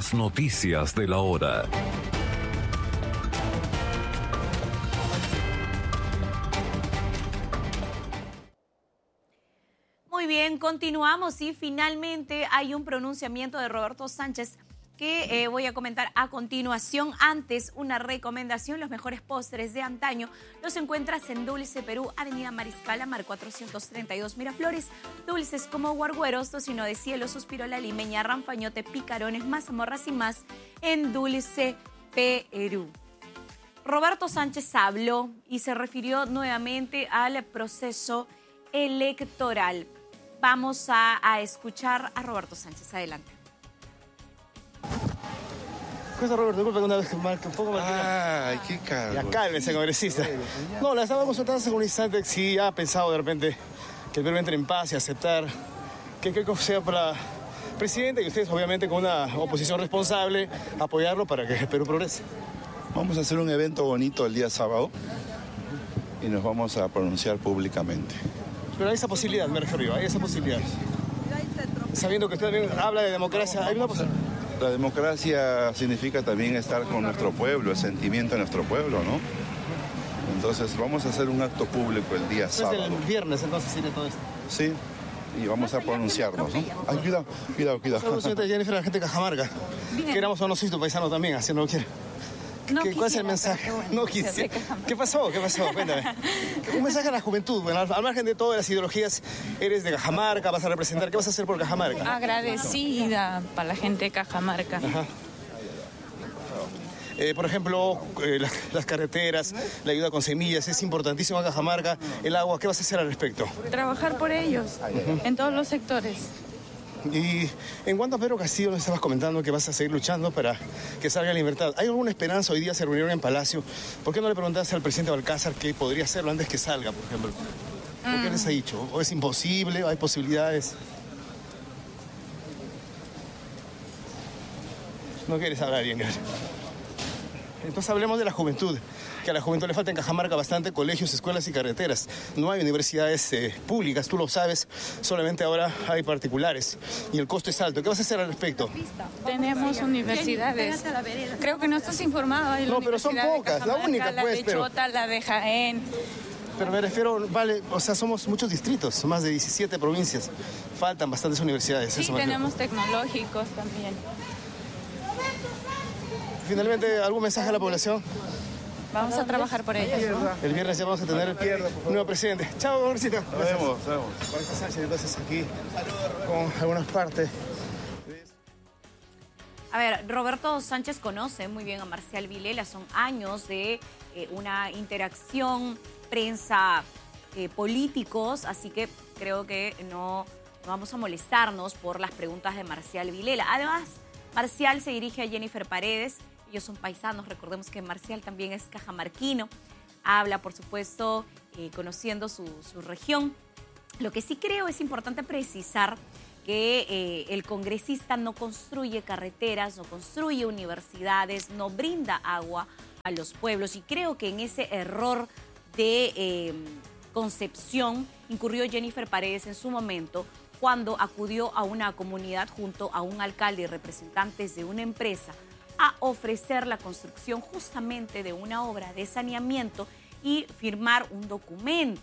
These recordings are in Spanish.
Las noticias de la hora. Muy bien, continuamos y finalmente hay un pronunciamiento de Roberto Sánchez que voy a comentar a continuación. Antes, una recomendación: los mejores postres de antaño los encuentras en Dulce Perú, Avenida Mariscal Amar 432 Miraflores. Dulces como guargueros, tocino de cielo, suspirola limeña, ranfañote, picarones, mazamorras y más en Dulce Perú. Roberto Sánchez habló y se refirió nuevamente al proceso electoral. Vamos a escuchar a Roberto Sánchez. Adelante. Cosa, Roberto, disculpa que una vez marque un poco más. Ay, qué caro. Ya cálmese, congresista. No, la estábamos tratando hace un instante si ha pensado de repente que el Perú entre en paz y aceptar que Keiko sea para presidente y ustedes, obviamente, con una oposición responsable, apoyarlo para que el Perú progrese. Vamos a hacer un evento bonito el día sábado y nos vamos a pronunciar públicamente. Pero hay esa posibilidad, me refiero yo, hay esa posibilidad. Sabiendo que usted también habla de democracia, hay una posibilidad. La democracia significa también estar con nuestro pueblo, el sentimiento de nuestro pueblo, ¿no? Entonces vamos a hacer un acto público el día sábado. El viernes entonces iré todo esto. Sí, y vamos a pronunciarnos, ¿no? Ay, cuidado. Saludos, señorita Jennifer, la gente de Cajamarca. Que éramos unos tu paisano también, así no lo quiero. ¿Cuál es el mensaje? No quisiera. ¿Qué pasó? Cuéntame. Un mensaje a la juventud. Bueno, al margen de todas las ideologías, eres de Cajamarca, vas a representar. ¿Qué vas a hacer por Cajamarca? Agradecida para la gente de Cajamarca. Ajá. Por ejemplo, las carreteras, la ayuda con semillas, es importantísimo a Cajamarca. El agua, ¿qué vas a hacer al respecto? Trabajar por ellos, en todos los sectores. Y en cuanto a Pedro Castillo, nos estabas comentando que vas a seguir luchando para que salga en libertad. ¿Hay alguna esperanza? Hoy día se reunieron en Palacio. ¿Por qué no le preguntaste al presidente Balcázar que podría hacerlo antes que salga, por ejemplo? ¿Por qué les ha dicho? ¿O es imposible? ¿O hay posibilidades? No quieres hablar bien, gracias. Entonces hablemos de la juventud, que a la juventud le falta en Cajamarca bastante colegios, escuelas y carreteras. No hay universidades públicas, tú lo sabes, solamente ahora hay particulares y el costo es alto. ¿Qué vas a hacer al respecto? Tenemos universidades. Creo que no estás informado. Hay no, pero son pocas, la única la pues. La de Chota, la de Jaén. Pero me refiero, vale, o sea, somos muchos distritos, más de 17 provincias. Faltan bastantes universidades. Sí, tenemos tecnológicos también. Finalmente, ¿algún mensaje a la población? Vamos a trabajar por ellos, ¿no? El viernes ya vamos a tener un nuevo presidente. Chao, congresista. Nos vemos. Roberto Sánchez, entonces aquí con algunas partes. A ver, Roberto Sánchez conoce muy bien a Marcial Vilela. Son años de una interacción prensa políticos, así que creo que no vamos a molestarnos por las preguntas de Marcial Vilela. Además, Marcial se dirige a Jennifer Paredes. Ellos son paisanos, recordemos que Marcial también es cajamarquino, habla, por supuesto, conociendo su región. Lo que sí creo es importante precisar que el congresista no construye carreteras, no construye universidades, no brinda agua a los pueblos, y creo que en ese error de concepción incurrió Jennifer Paredes en su momento cuando acudió a una comunidad junto a un alcalde y representantes de una empresa a ofrecer la construcción justamente de una obra de saneamiento y firmar un documento.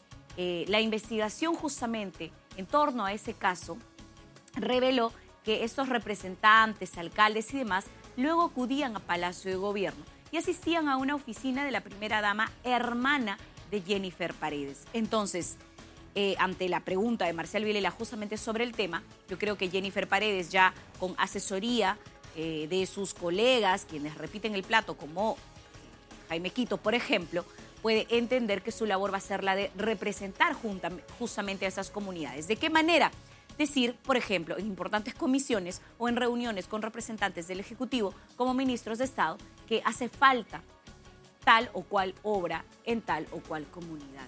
La investigación justamente en torno a ese caso reveló que estos representantes, alcaldes y demás luego acudían a Palacio de Gobierno y asistían a una oficina de la primera dama, hermana de Jennifer Paredes. Entonces, ante la pregunta de Marcial Vilela justamente sobre el tema, yo creo que Jennifer Paredes, ya con asesoría de sus colegas, quienes repiten el plato, como Jaime Quito, por ejemplo, puede entender que su labor va a ser la de representar justamente a esas comunidades. ¿De qué manera? Decir, por ejemplo, en importantes comisiones o en reuniones con representantes del Ejecutivo, como ministros de Estado, que hace falta tal o cual obra en tal o cual comunidad.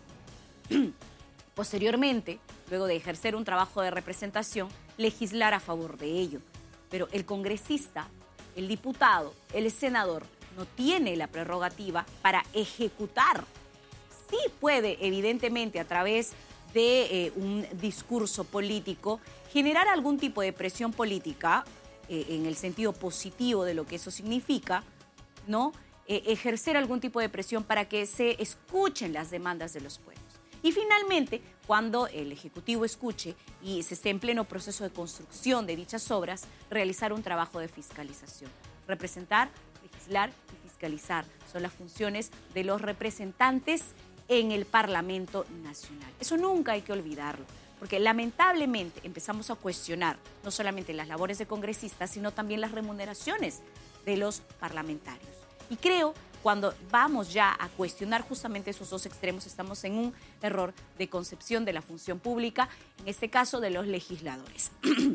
Posteriormente, luego de ejercer un trabajo de representación, legislar a favor de ello. Pero el congresista, el diputado, el senador no tiene la prerrogativa para ejecutar. Sí puede, evidentemente, a través de un discurso político, generar algún tipo de presión política en el sentido positivo de lo que eso significa, ¿no? Ejercer algún tipo de presión para que se escuchen las demandas de los pueblos. Y finalmente, cuando el Ejecutivo escuche y se esté en pleno proceso de construcción de dichas obras, realizar un trabajo de fiscalización. Representar, legislar y fiscalizar son las funciones de los representantes en el Parlamento Nacional. Eso nunca hay que olvidarlo, porque lamentablemente empezamos a cuestionar no solamente las labores de congresistas, sino también las remuneraciones de los parlamentarios. Y creo, cuando vamos ya a cuestionar justamente esos dos extremos, estamos en un error de concepción de la función pública, en este caso de los legisladores.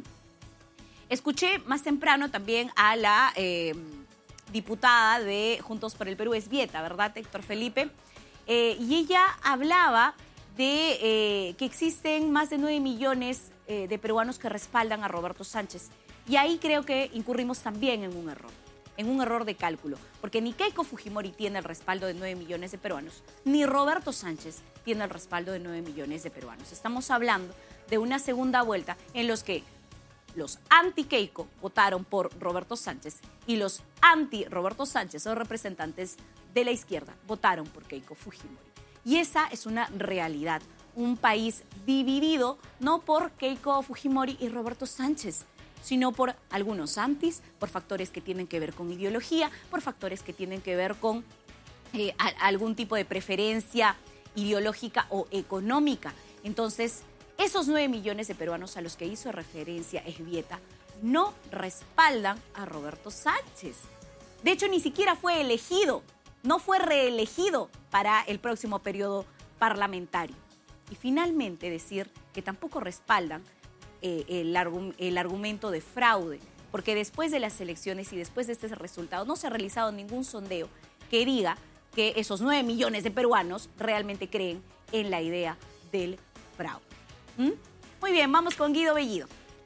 Escuché más temprano también a la diputada de Juntos por el Perú, Esbieta, ¿verdad, Héctor Felipe? Y ella hablaba de que existen más de 9 millones de peruanos que respaldan a Roberto Sánchez. Y ahí creo que incurrimos también en un error de cálculo, porque ni Keiko Fujimori tiene el respaldo de 9 millones de peruanos, ni Roberto Sánchez tiene el respaldo de 9 millones de peruanos. Estamos hablando de una segunda vuelta en los que los anti-Keiko votaron por Roberto Sánchez y los anti-Roberto Sánchez, o representantes de la izquierda, votaron por Keiko Fujimori. Y esa es una realidad, un país dividido no por Keiko Fujimori y Roberto Sánchez, sino por algunos antis, por factores que tienen que ver con ideología, por factores que tienen que ver con algún tipo de preferencia ideológica o económica. Entonces, esos 9 millones de peruanos a los que hizo referencia Esbieta no respaldan a Roberto Sánchez. De hecho, ni siquiera fue elegido, no fue reelegido para el próximo periodo parlamentario. Y finalmente decir que tampoco respaldan el argumento de fraude, porque después de las elecciones y después de este resultado no se ha realizado ningún sondeo que diga que esos 9 millones de peruanos realmente creen en la idea del fraude. Muy bien, vamos con Guido Bellido.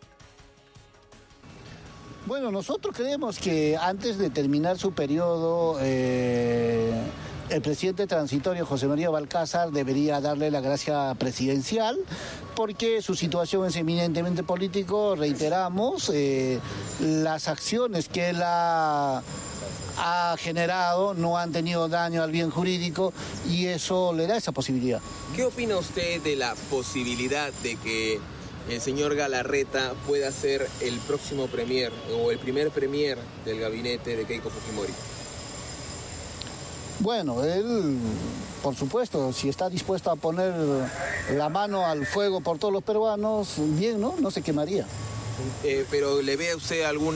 Bueno, nosotros creemos que antes de terminar su periodo, el presidente transitorio José María Balcázar debería darle la gracia presidencial porque su situación es eminentemente político. Reiteramos, las acciones que él ha generado no han tenido daño al bien jurídico y eso le da esa posibilidad. ¿Qué opina usted de la posibilidad de que el señor Galarreta pueda ser el próximo premier o el primer premier del gabinete de Keiko Fujimori? Bueno, él, por supuesto, si está dispuesto a poner la mano al fuego por todos los peruanos, bien, ¿no? No se quemaría. Pero ¿le ve a usted algún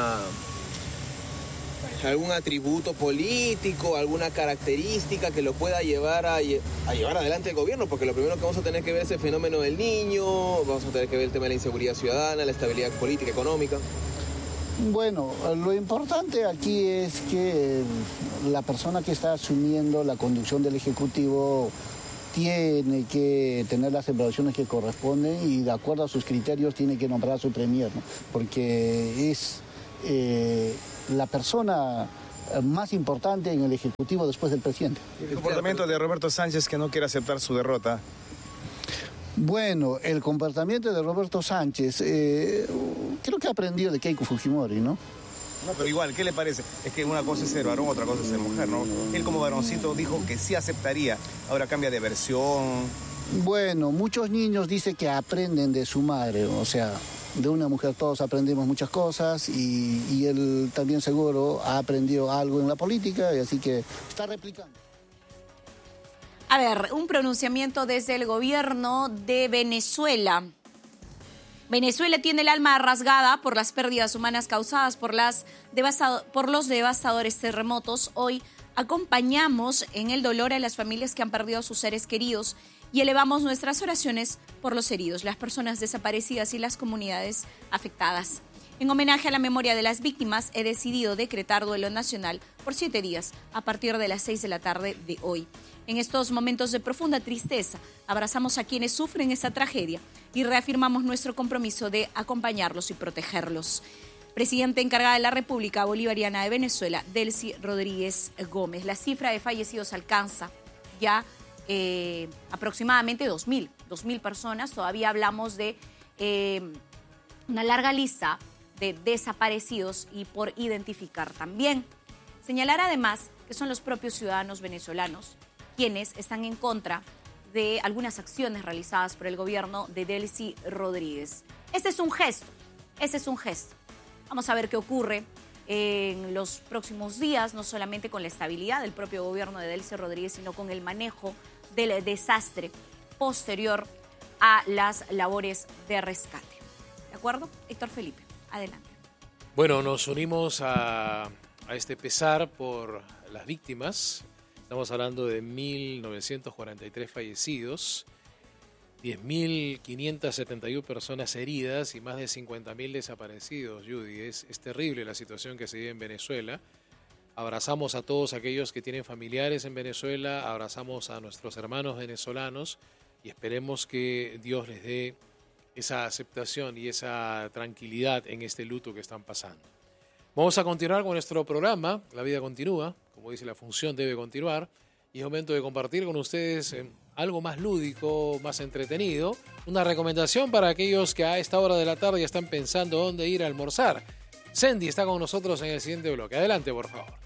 atributo político, alguna característica que lo pueda llevar a llevar adelante el gobierno? Porque lo primero que vamos a tener que ver es el fenómeno del niño, vamos a tener que ver el tema de la inseguridad ciudadana, la estabilidad política, económica. Bueno, lo importante aquí es que la persona que está asumiendo la conducción del Ejecutivo tiene que tener las evaluaciones que corresponden y de acuerdo a sus criterios tiene que nombrar a su premier, ¿no? Porque es la persona más importante en el Ejecutivo después del presidente. El comportamiento de Roberto Sánchez, que no quiere aceptar su derrota. Bueno, el comportamiento de Roberto Sánchez, creo que ha aprendido de Keiko Fujimori, ¿no? No, pero igual, ¿qué le parece? Es que una cosa es ser varón, otra cosa es ser mujer, ¿no? Él como varoncito dijo que sí aceptaría, ahora cambia de versión. Bueno, muchos niños dicen que aprenden de su madre, o sea, de una mujer todos aprendemos muchas cosas y él también seguro ha aprendido algo en la política y así que está replicando. A ver, un pronunciamiento desde el gobierno de Venezuela. Venezuela tiene el alma rasgada por las pérdidas humanas causadas por los devastadores terremotos. Hoy acompañamos en el dolor a las familias que han perdido a sus seres queridos y elevamos nuestras oraciones por los heridos, las personas desaparecidas y las comunidades afectadas. En homenaje a la memoria de las víctimas, he decidido decretar duelo nacional por 7 días a partir de las 6 de la tarde de hoy. En estos momentos de profunda tristeza, abrazamos a quienes sufren esta tragedia y reafirmamos nuestro compromiso de acompañarlos y protegerlos. Presidenta encargada de la República Bolivariana de Venezuela, Delcy Rodríguez Gómez. La cifra de fallecidos alcanza ya aproximadamente 2.000 personas. Todavía hablamos de una larga lista de desaparecidos y por identificar también. Señalar además que son los propios ciudadanos venezolanos quienes están en contra de algunas acciones realizadas por el gobierno de Delcy Rodríguez. Ese es un gesto. Vamos a ver qué ocurre en los próximos días, no solamente con la estabilidad del propio gobierno de Delcy Rodríguez, sino con el manejo del desastre posterior a las labores de rescate. ¿De acuerdo? Héctor Felipe, adelante. Bueno, nos unimos a este pesar por las víctimas. Estamos hablando de 1.943 fallecidos, 10.571 personas heridas y más de 50.000 desaparecidos, Judy. Es terrible la situación que se vive en Venezuela. Abrazamos a todos aquellos que tienen familiares en Venezuela, abrazamos a nuestros hermanos venezolanos y esperemos que Dios les dé esa aceptación y esa tranquilidad en este luto que están pasando. Vamos a continuar con nuestro programa. La vida continúa, como dice la función debe continuar, y es momento de compartir con ustedes algo más lúdico, más entretenido, una recomendación para aquellos que a esta hora de la tarde ya están pensando dónde ir a almorzar. Sandy está con nosotros en el siguiente bloque. Adelante, por favor.